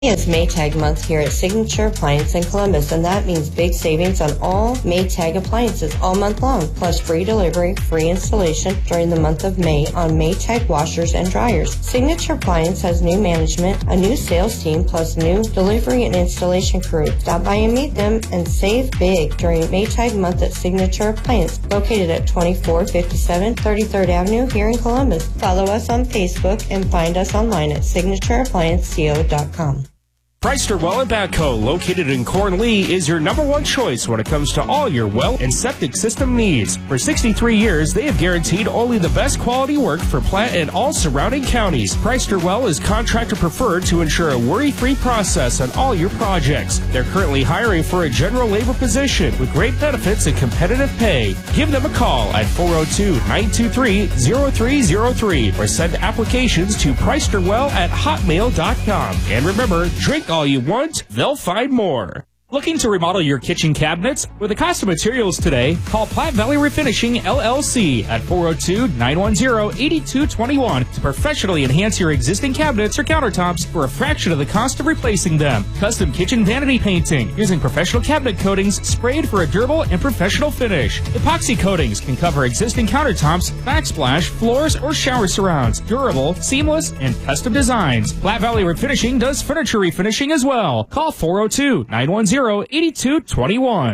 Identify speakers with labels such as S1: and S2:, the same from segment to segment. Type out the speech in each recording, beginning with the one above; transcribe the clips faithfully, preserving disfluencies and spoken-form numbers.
S1: It's Maytag month here at Signature Appliance in Columbus, and that means big savings on all Maytag appliances all month long, plus free delivery, free installation during the month of May on Maytag washers and dryers. Signature Appliance has new management, a new sales team, plus new delivery and installation crew. Stop by and meet them and save big during Maytag month at Signature Appliance, located at twenty-four fifty-seven thirty-third Avenue here in Columbus. Follow us on Facebook and find us online at signature appliance co dot com.
S2: Preister Well and Backhoe, located in Cornlee, is your number one choice when it comes to all your well and septic system needs. For sixty-three years, they have guaranteed only the best quality work for Platte and all surrounding counties. Preister Well is contractor preferred to ensure a worry-free process on all your projects. They're currently hiring for a general labor position with great benefits and competitive pay. Give them a call at four oh two, nine two three, oh three oh three or send applications to preisterwell at hotmail dot com. And remember, drink all you want, they'll find more. Looking to remodel your kitchen cabinets? With the cost of materials today, call Platte Valley Refinishing, L L C at four oh two, nine one oh, eight two two one to professionally enhance your existing cabinets or countertops for a fraction of the cost of replacing them. Custom kitchen vanity painting using professional cabinet coatings sprayed for a durable and professional finish. Epoxy coatings can cover existing countertops, backsplash, floors, or shower surrounds. Durable, seamless, and custom designs. Platte Valley Refinishing does furniture refinishing as well. Call four oh two, nine one oh, eight two two one.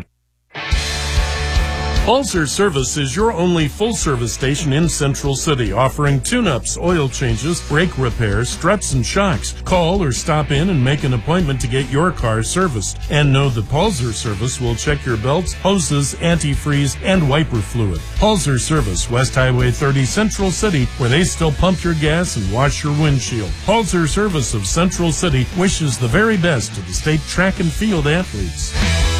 S3: Pulsar Service is your only full-service station in Central City, offering tune-ups, oil changes, brake repairs, struts, and shocks. Call or stop in and make an appointment to get your car serviced. And know that Pulsar Service will check your belts, hoses, antifreeze, and wiper fluid. Pulsar Service, West Highway thirty, Central City, where they still pump your gas and wash your windshield. Pulsar Service of Central City wishes the very best to the state track and field athletes.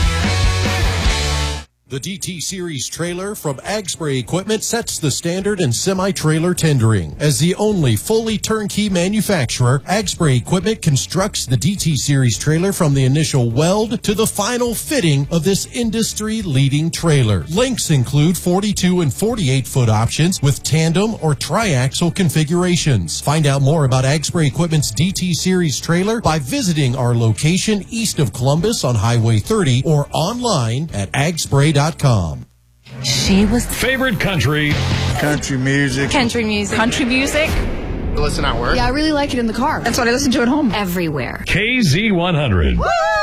S4: The D T Series trailer from Ag Spray Equipment sets the standard in semi-trailer tendering. As the only fully turnkey manufacturer, Ag Spray Equipment constructs the D T Series trailer from the initial weld to the final fitting of this industry-leading trailer. Lengths include forty-two and forty-eight foot options with tandem or triaxle configurations. Find out more about Ag Spray Equipment's D T Series trailer by visiting our location east of Columbus on Highway thirty or online at ag spray dot com.
S5: She was
S6: favorite country.
S7: Country music.
S5: Country music.
S8: Country music.
S9: Listen at work.
S8: Yeah, I really like it in the car.
S10: That's what I listen to at home.
S5: Everywhere.
S6: K Z one hundred.
S8: Woo!